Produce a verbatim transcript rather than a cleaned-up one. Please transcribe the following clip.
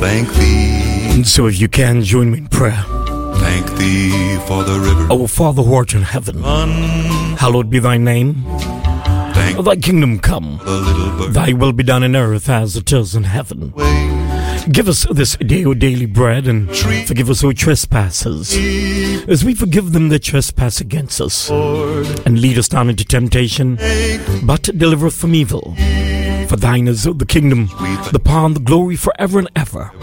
Thank thee. And so if you can, join me in prayer. Thank thee for the river. Our Father who art in heaven, Un- hallowed be thy name. Thank Thy kingdom come. the little bird. Thy will be done in earth as it is in heaven. Way. Give us this day our daily bread, and forgive us our trespasses, as we forgive them that trespass against us. Lord, And lead us not into temptation, but deliver us from evil. For thine is the kingdom, the power, and the glory forever and ever.